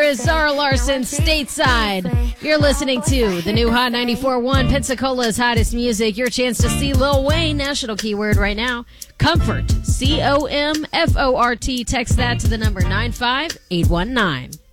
is Zara Larson, Stateside. You're listening to the new Hot 94.1, Pensacola's hottest music. Your chance to see Lil Wayne, national keyword right now. Comfort, COMFORT. Text that to the number 95819.